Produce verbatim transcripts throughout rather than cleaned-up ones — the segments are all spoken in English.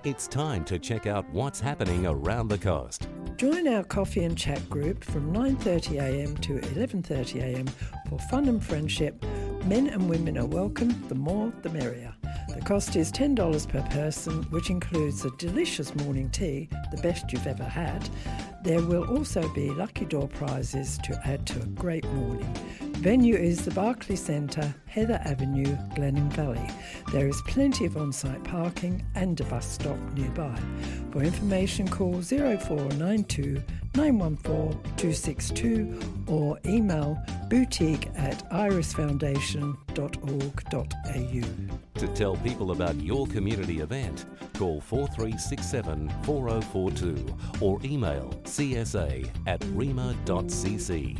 It's time to check out what's happening around the coast. Join our coffee and chat group from nine thirty a m to eleven thirty a m for fun and friendship. Men and women are welcome, the more the merrier. The cost is ten dollars per person, which includes a delicious morning tea, the best you've ever had. There will also be lucky draw prizes to add to a great morning. Venue is the Barclay Centre, Heather Avenue, Glenelg Valley. There is plenty of on-site parking and a bus stop nearby. For information, call zero four nine two nine one four two six two or email boutique at iris foundation dot org dot a u. To tell people about your community event, call four three six seven four zero four two or email c s a at rema dot c c.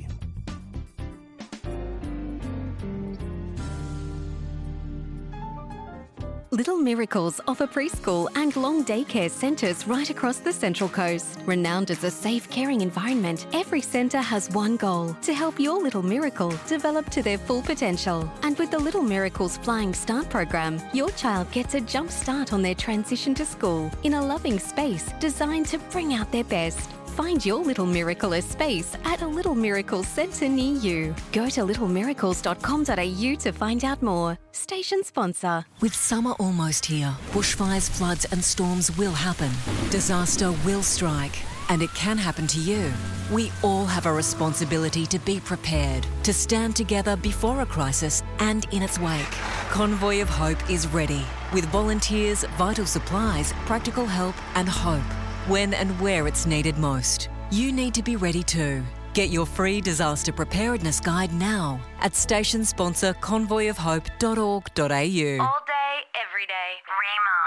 Little Miracles offer preschool and long daycare centres right across the Central Coast. Renowned as a safe, caring environment, every centre has one goal: to help your little miracle develop to their full potential. And with the Little Miracles Flying Start program, your child gets a jump start on their transition to school in a loving space designed to bring out their best. Find your Little Miracle a space at a Little Miracles centre near you. Go to little miracles dot com dot a u to find out more. Station sponsor. With summer almost here, bushfires, floods and storms will happen. Disaster will strike, and it can happen to you. We all have a responsibility to be prepared, to stand together before a crisis and in its wake. Convoy of Hope is ready, with volunteers, vital supplies, practical help and hope. When and where it's needed most. You need to be ready too. Get your free disaster preparedness guide now at station sponsor convoy of hope dot org dot a u. All day, every day. Rema.